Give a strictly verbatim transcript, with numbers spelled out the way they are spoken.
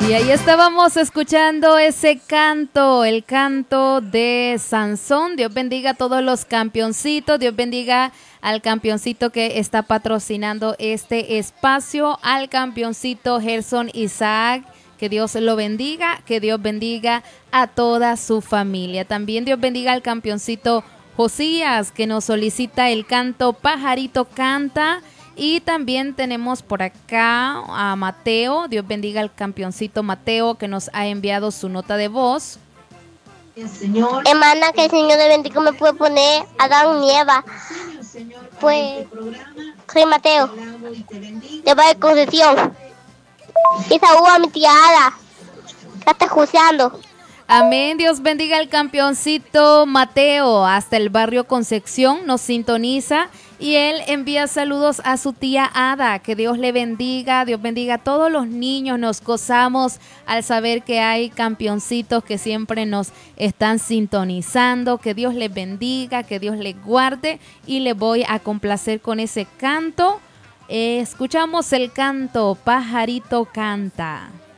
Y ahí estábamos escuchando ese canto, el canto de Sansón. Dios bendiga a todos los campeoncitos, Dios bendiga al campeoncito que está patrocinando este espacio, al campeoncito Gerson Isaac, que Dios lo bendiga, que Dios bendiga a toda su familia. También Dios bendiga al campeoncito Josías, que nos solicita el canto Pajarito Canta. Y también tenemos por acá a Mateo, Dios bendiga al campeoncito Mateo, que nos ha enviado su nota de voz. Hermana, que el Señor le bendiga, me puede poner Adán y Eva. Pues, soy Mateo, de Valle Concepción. Y saludo a mi tía Ada, que está escuchando. Amén, Dios bendiga al campeoncito Mateo, hasta el barrio Concepción, nos sintoniza y él envía saludos a su tía Ada, que Dios le bendiga, Dios bendiga a todos los niños, nos gozamos al saber que hay campeoncitos que siempre nos están sintonizando, que Dios les bendiga, que Dios les guarde y les voy a complacer con ese canto. Eh, escuchamos el canto Pajarito Canta.